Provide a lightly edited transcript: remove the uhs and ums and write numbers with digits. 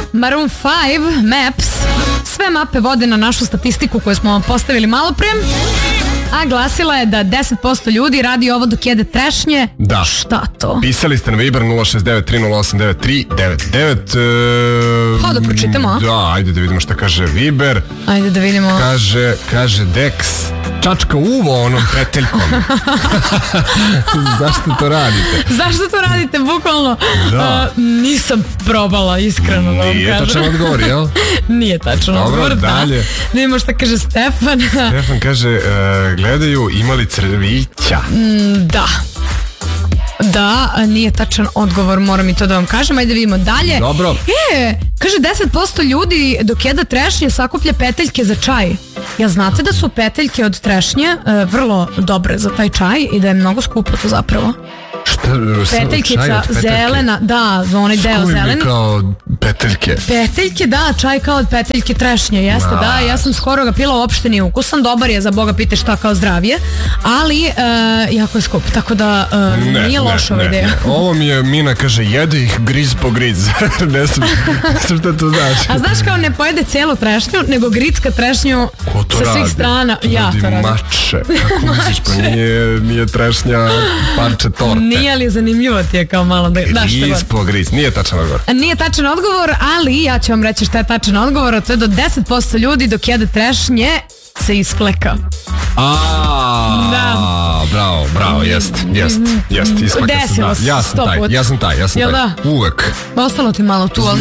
Maroon 5, Maps. Sve mape vode na našu statistiku koju smo postavili malo pre. A glasila je da 10% ljudi radi ovo dok jede trešnje. Da. Šta to? Pisali ste na Viber 06930899399. Pa da pročitamo, a? Da, ajde da vidimo šta kaže Viber. Ajde da vidimo. Kaže Dex, čačka uvo onom peteljkom. Zašto to radite? Zašto to radite, bukvalno? Da. Nisam probala, iskreno da vam kažem. Nije tačan odgovor, jel? Nije tačan odgovor, dalje. Da vidimo šta kaže Stefan. Stefan kaže, gledaju imali crvića. Da, nije tačan odgovor, moram i to da vam kažem. Ajde vidimo dalje. Dobro. Kaže 10% ljudi dok jeda trešnje sakuplja peteljke za čaj. Ja znate da su peteljke od trešnje vrlo dobre za taj čaj i da je mnogo skupo to zapravo. Peteljkica zelena, da, onaj deo zeleni. Kao peteljke. Peteljke, da, čaj kao od peteljke trešnje, jeste, da, ja sam skoro ga pila, uopšte nije ukusan, dobar je, za Boga pite šta kao zdravije, ali jako je skup, tako da nije loša ova ideja. Ovo mi je, Mina kaže, jede ih griz po griz. Ne znam šta to znači. A znaš kao ne pojede celu trešnju, nego gricka trešnju sa svih strana. Ja to radim. Mače, kako misliš, pa nije trešnja parče torte. Nije li zanimljivo ti je kao malo da šta griz po griz, nije tačan odgovor. Nije tačan odgovor, ali ja ću vam reći šta je tačan odgovor, a to je do 10% ljudi dok jede trešnje se iskleka. Bravo, jest, iskleka se, da. Ja sam taj. Da? Uvek. Ostalo ti malo tu, ali